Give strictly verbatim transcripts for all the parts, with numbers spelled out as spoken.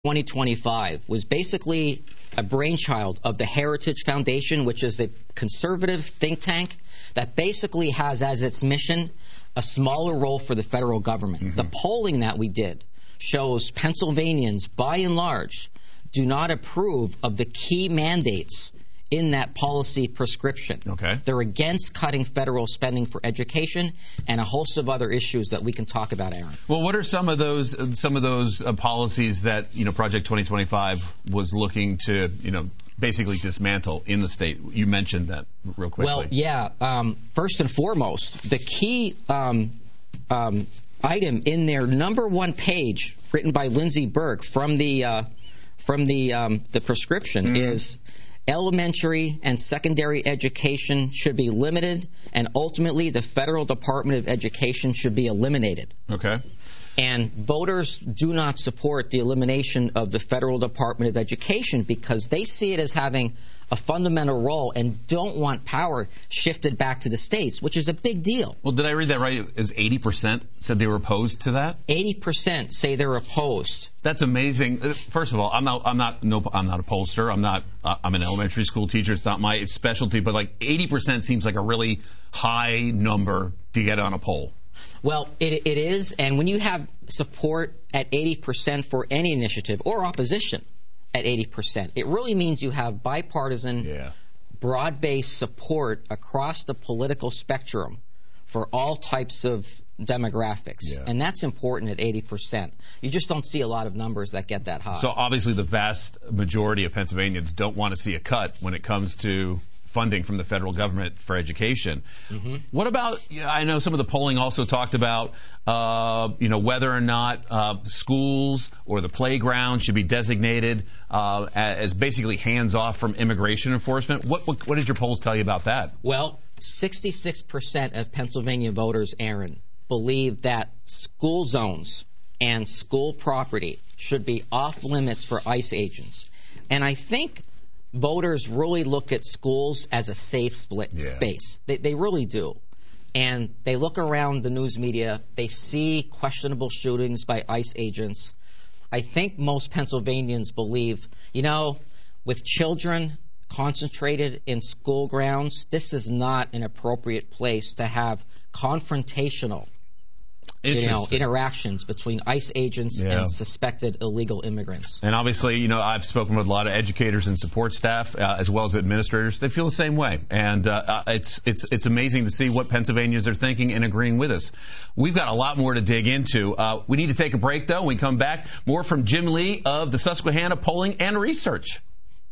twenty twenty-five was basically a brainchild of the Heritage Foundation, which is a conservative think tank that basically has as its mission a smaller role for the federal government. Mm-hmm. The polling that we did shows Pennsylvanians, by and large, do not approve of the key mandates in that policy prescription. Okay. They're against cutting federal spending for education and a host of other issues that we can talk about, Aaron. Well, what are some of those some of those uh, policies that, you know, Project twenty twenty-five was looking to, you know, basically dismantle in the state? You mentioned that real quickly. Well, yeah. Um, first and foremost, the key um, um, item in their number one page, written by Lindsey Burke from the uh, from the um, the prescription, mm-hmm. is elementary and secondary education should be limited, and ultimately the Federal Department of Education should be eliminated. Okay. And voters do not support the elimination of the Federal Department of Education because they see it as having a fundamental role and don't want power shifted back to the states, which is a big deal. Well, did I read that right? Is eighty percent said they were opposed to that? eighty percent say they're opposed. That's amazing. First of all, I'm not, I'm not, no, I'm not a pollster. I'm not, uh, I'm an elementary school teacher. It's not my specialty. But like eighty percent seems like a really high number to get on a poll. Well, it, it is. And when you have support at eighty percent for any initiative or opposition at eighty percent, it really means you have bipartisan, yeah. broad-based support across the political spectrum for all types of demographics. Yeah. And that's important at eighty percent. You just don't see a lot of numbers that get that high. So obviously the vast majority of Pennsylvanians don't want to see a cut when it comes to funding from the federal government for education. Mm-hmm. What about, I know some of the polling also talked about, uh, you know, whether or not uh, schools or the playground should be designated uh, as basically hands-off from immigration enforcement. What, what, what did your polls tell you about that? Well, sixty-six percent of Pennsylvania voters, Aaron, believe that school zones and school property should be off limits for ICE agents. And I think voters really look at schools as a safe split yeah. space. They, they really do. And they look around the news media. They see questionable shootings by ICE agents. I think most Pennsylvanians believe, you know, with children concentrated in school grounds, this is not an appropriate place to have confrontational You know, interactions between ICE agents yeah. and suspected illegal immigrants. And obviously, you know, I've spoken with a lot of educators and support staff, uh, as well as administrators. They feel the same way. And uh, it's it's it's amazing to see what Pennsylvanians are thinking and agreeing with us. We've got a lot more to dig into. Uh, we need to take a break, though. When we come back, more from Jim Lee of the Susquehanna Polling and Research.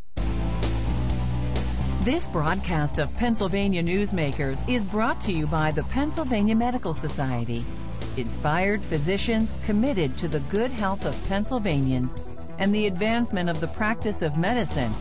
This broadcast of Pennsylvania Newsmakers is brought to you by the Pennsylvania Medical Society. Inspired physicians committed to the good health of Pennsylvanians and the advancement of the practice of medicine.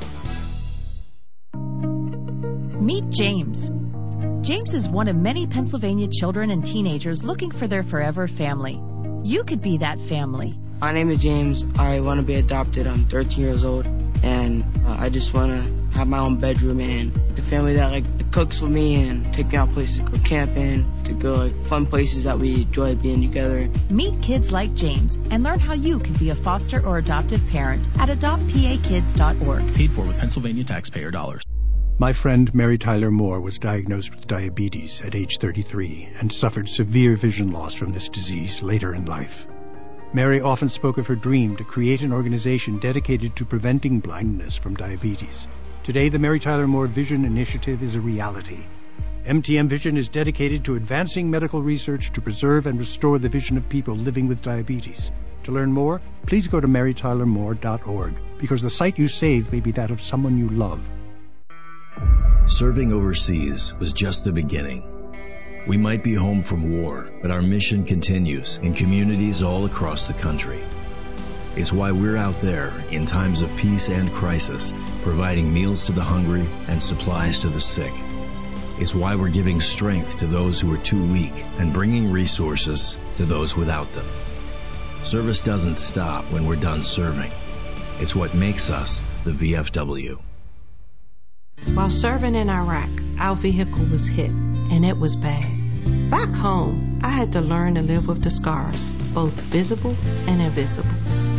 Meet James. James is one of many Pennsylvania children and teenagers looking for their forever family. You could be that family. My name is James. I want to be adopted. I'm thirteen years old, and uh, I just want to have my own bedroom and the family that like cooks for me and take me out places to go camping, to go like fun places that we enjoy being together. Meet kids like James and learn how you can be a foster or adoptive parent at adopt p a kids dot org. Paid for with Pennsylvania taxpayer dollars. My friend Mary Tyler Moore was diagnosed with diabetes at age thirty-three and suffered severe vision loss from this disease later in life. Mary often spoke of her dream to create an organization dedicated to preventing blindness from diabetes. Today, the Mary Tyler Moore Vision Initiative is a reality. M T M Vision is dedicated to advancing medical research to preserve and restore the vision of people living with diabetes. To learn more, please go to mary tyler moore dot org, because the sight you save may be that of someone you love. Serving overseas was just the beginning. We might be home from war, but our mission continues in communities all across the country. It's why we're out there in times of peace and crisis, providing meals to the hungry and supplies to the sick. It's why we're giving strength to those who are too weak and bringing resources to those without them. Service doesn't stop when we're done serving. It's what makes us the V F W. While serving in Iraq, our vehicle was hit, and it was bad. Back home, I had to learn to live with the scars, both visible and invisible.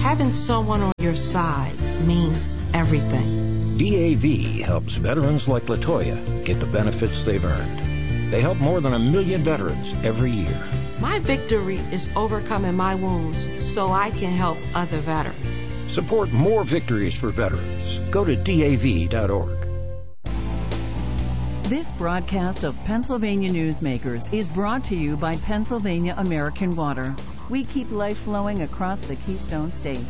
Having someone on your side means everything. D A V helps veterans like LaToya get the benefits they've earned. They help more than a million veterans every year. My victory is overcoming my wounds so I can help other veterans. Support more victories for veterans. Go to D A V dot org. This broadcast of Pennsylvania Newsmakers is brought to you by Pennsylvania American Water. We keep life flowing across the Keystone State.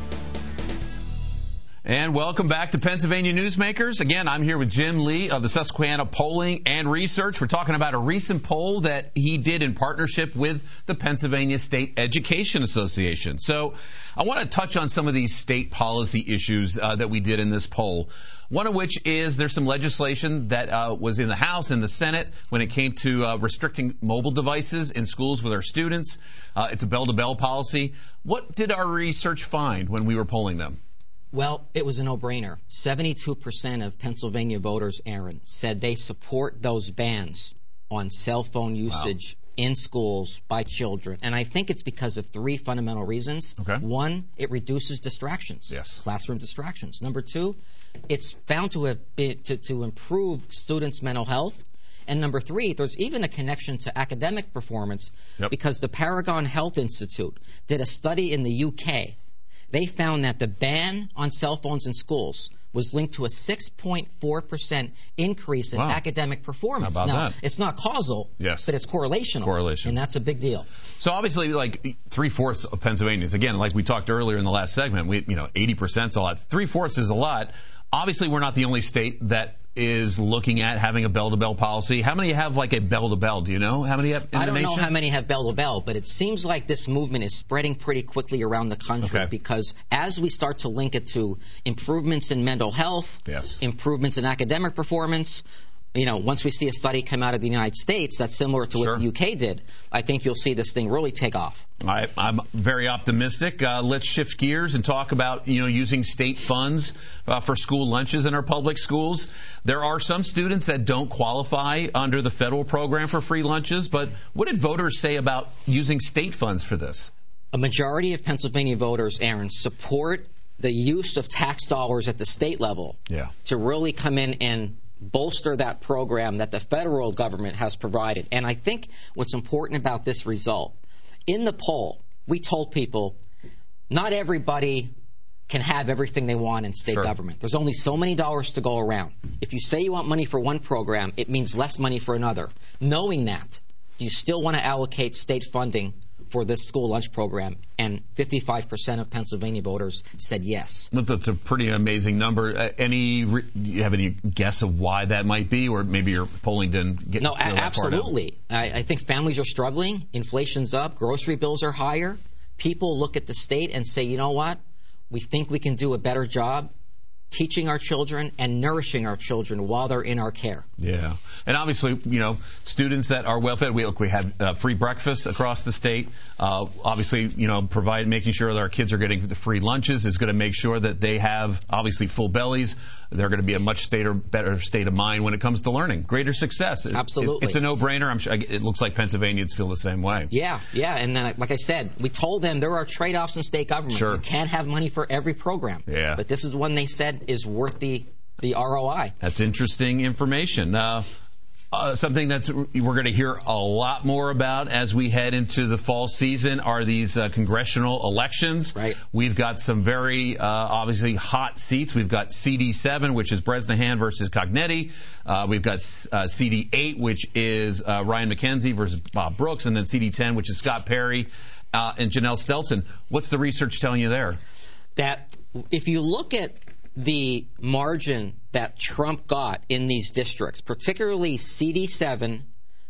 And welcome back to Pennsylvania Newsmakers. Again, I'm here with Jim Lee of the Susquehanna Polling and Research. We're talking about a recent poll that he did in partnership with the Pennsylvania State Education Association. So I want to touch on some of these state policy issues uh, that we did in this poll. One of which is there's some legislation that uh, was in the House and the Senate when it came to uh, restricting mobile devices in schools with our students. Uh, it's a bell-to-bell policy. What did our research find when we were polling them? Well, it was a no-brainer. seventy-two percent of Pennsylvania voters, Aaron, said they support those bans on cell phone usage wow. in schools by children. And I think it's because of three fundamental reasons. Okay. One, it reduces distractions, yes. classroom distractions. Number two, it's found to have been, to, to improve students' mental health. And number three, there's even a connection to academic performance yep. because the Paragon Health Institute did a study in the U K. They found that the ban on cell phones in schools was linked to a six point four percent increase in wow. academic performance. How about now, that? It's not causal, yes. but it's correlational. Correlation. And that's a big deal. So obviously, like three-fourths of Pennsylvanians, again, like we talked earlier in the last segment, we, you know, eighty percent is a lot. Three-fourths is a lot. Obviously, we're not the only state that is looking at having a bell-to-bell policy. How many have like a bell-to-bell? Do you know how many have in I don't the know nation? how many have bell-to-bell, but it seems like this movement is spreading pretty quickly around the country okay. because as we start to link it to improvements in mental health, yes. improvements in academic performance, you know, once we see a study come out of the United States that's similar to sure. what the U K did, I think you'll see this thing really take off. I, I'm very optimistic. Uh, let's shift gears and talk about, you know, using state funds uh, for school lunches in our public schools. There are some students that don't qualify under the federal program for free lunches, but what did voters say about using state funds for this? A majority of Pennsylvania voters, Aaron, support the use of tax dollars at the state level yeah. to really come in and bolster that program that the federal government has provided. And I think what's important about this result, in the poll, we told people not everybody can have everything they want in state sure. government. There's only so many dollars to go around. If you say you want money for one program, it means less money for another. Knowing that, do you still want to allocate state funding for this school lunch program? And fifty-five percent of Pennsylvania voters said yes. That's, that's a pretty amazing number. Uh, any, do you have any guess of why that might be, or maybe your polling didn't get no, that absolutely. I, I think families are struggling. Inflation's up. Grocery bills are higher. People look at the state and say, you know what? We think we can do a better job teaching our children and nourishing our children while they're in our care. Yeah. And obviously, you know, students that are well fed, we, look, we have uh, free breakfast across the state. Uh, obviously, you know, provide making sure that our kids are getting the free lunches is going to make sure that they have obviously full bellies. They're going to be a much state or better state of mind when it comes to learning. Greater success. Absolutely. It, it's a no-brainer. I'm sure it looks like Pennsylvanians feel the same way. Yeah, yeah. And then, like I said, we told them there are trade-offs in state government. Sure. You can't have money for every program. Yeah. But this is one they said is worth the, the R O I. That's interesting information. Uh, Uh, something that we're going to hear a lot more about as we head into the fall season are these uh, congressional elections. Right. We've got some very uh, obviously hot seats. We've got C D seven, which is Bresnahan versus Cognetti. Uh, we've got uh, C D eight, which is uh, Ryan McKenzie versus Bob Brooks, and then C D ten, which is Scott Perry uh, and Janelle Stelson. What's the research telling you there? That if you look at the margin that Trump got in these districts, particularly C D seven,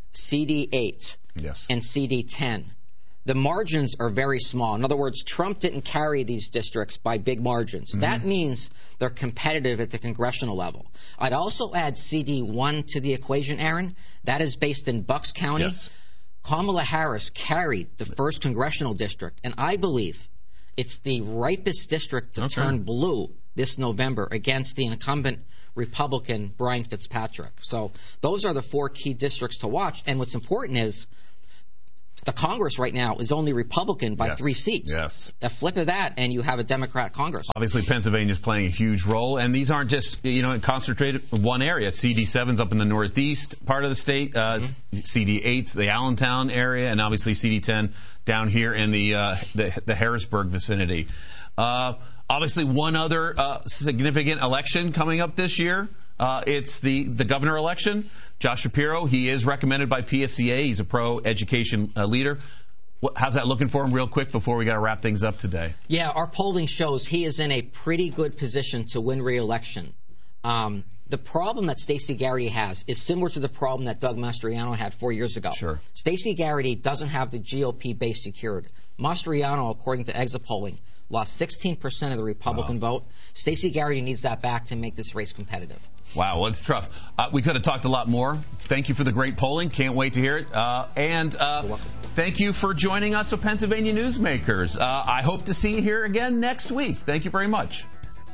C D eight, yes. and C D ten, the margins are very small. In other words, Trump didn't carry these districts by big margins. Mm-hmm. That means they're competitive at the congressional level. I'd also add C D one to the equation, Aaron. That is based in Bucks County. Yes. Kamala Harris carried the first congressional district, and I believe it's the ripest district to okay. turn blue this November against the incumbent Republican Brian Fitzpatrick. So those are the four key districts to watch. And what's important is the Congress right now is only Republican by yes. three seats. Yes. A flip of that, and you have a Democrat Congress. Obviously, Pennsylvania is playing a huge role, and these aren't just, you know, concentrated in one area. C D seven's up in the northeast part of the state, uh, mm-hmm. C D eight's the Allentown area, and obviously C D ten down here in the uh, the, the Harrisburg vicinity. Uh, obviously, one other uh, significant election coming up this year. Uh, it's the, the governor election. Josh Shapiro, he is recommended by P S C A. He's a pro-education uh, leader. What, how's that looking for him real quick before we got to wrap things up today? Yeah, our polling shows he is in a pretty good position to win re-election. Um, the problem that Stacey Garrity has is similar to the problem that Doug Mastriano had four years ago. Sure. Stacey Garrity doesn't have the G O P base secured. Mastriano, according to exit polling, lost sixteen percent of the Republican wow. vote. Stacey Garrity needs that back to make this race competitive. Wow, well, it's tough. Uh, we could have talked a lot more. Thank you for the great polling. Can't wait to hear it. Uh, and uh, thank you for joining us, with Pennsylvania Newsmakers. Uh, I hope to see you here again next week. Thank you very much.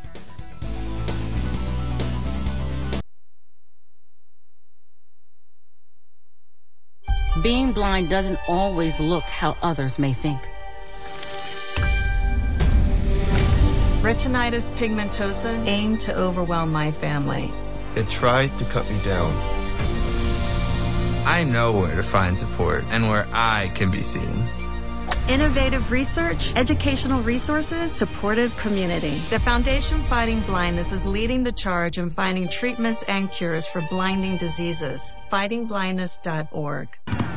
Being blind doesn't always look how others may think. Retinitis pigmentosa aimed to overwhelm my family. It tried to cut me down. I know where to find support and where I can be seen. Innovative research, educational resources, supportive community. The Foundation Fighting Blindness is leading the charge in finding treatments and cures for blinding diseases. fighting blindness dot org.